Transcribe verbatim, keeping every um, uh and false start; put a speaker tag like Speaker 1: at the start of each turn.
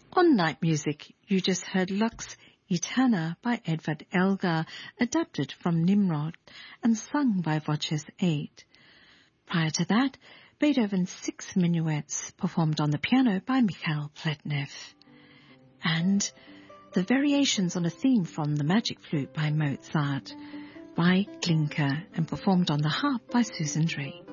Speaker 1: On Night Music, you just heard Lux Eterna by Edvard Elgar, adapted from Nimrod and sung by Voces eight. Prior to that, Beethoven's Six Minuets, performed on the piano by Mikhail Pletnev. And the Variations on a Theme from the Magic Flute by Mozart, by Glinka, and performed on the harp by Susan Drake.